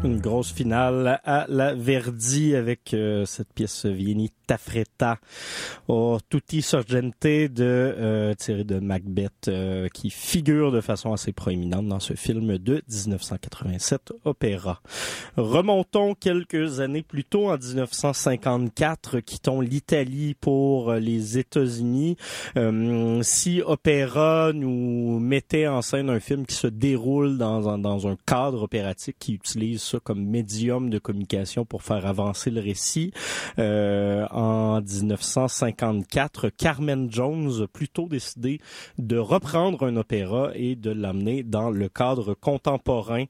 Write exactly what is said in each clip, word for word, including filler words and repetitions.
Une grosse finale à la Verdi avec euh, cette pièce Vieni Taffretta o Tutti Sorgente de euh, tirée de Macbeth euh, qui figure de façon assez proéminente dans ce film de dix-neuf cent quatre-vingt-sept opéra. Remontons quelques années plus tôt en dix-neuf cent cinquante-quatre, quittons l'Italie pour les États-Unis. Euh, si opéra nous mettait en scène un film qui se déroule dans un, dans un cadre opératique qui utilise ça comme médium de communication pour faire avancer le récit. Euh, en dix-neuf cent cinquante-quatre, Carmen Jones a plutôt décidé de reprendre un opéra et de l'amener dans le cadre contemporain.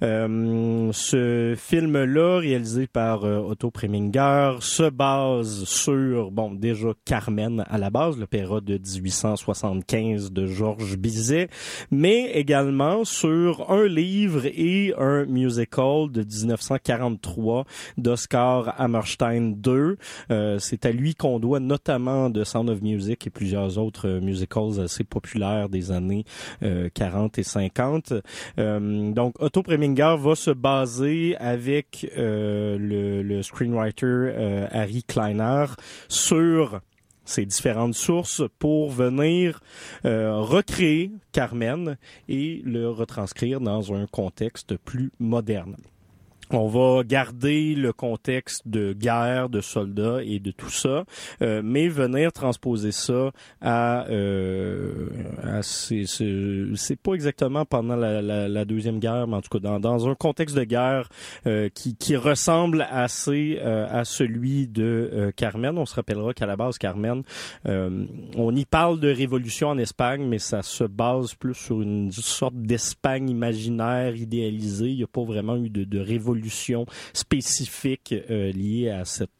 Euh, ce film-là, réalisé par euh, Otto Preminger, se base sur, bon, déjà Carmen à la base, l'opéra de dix-huit cent soixante-quinze de Georges Bizet, mais également sur un livre et un musical de dix-neuf cent quarante-trois d'Oscar Hammerstein deux. Euh, c'est à lui qu'on doit notamment The Sound of Music et plusieurs autres euh, musicals assez populaires des années euh, quarante et cinquante. Euh, donc Otto Preminger va se baser avec euh, le, le screenwriter euh, Harry Kleiner sur ces différentes sources pour venir euh, recréer Carmen et le retranscrire dans un contexte plus moderne. On va garder le contexte de guerre, de soldats et de tout ça, euh, mais venir transposer ça à, euh, à c'est, c'est, c'est pas exactement pendant la, la, la deuxième guerre, mais en tout cas dans, dans un contexte de guerre euh, qui, qui ressemble assez euh, à celui de euh, Carmen. On se rappellera qu'à la base Carmen, euh, on y parle de révolution en Espagne, mais ça se base plus sur une sorte d'Espagne imaginaire idéalisée. Il n'y a pas vraiment eu de, de révolution spécifique euh, liée à cette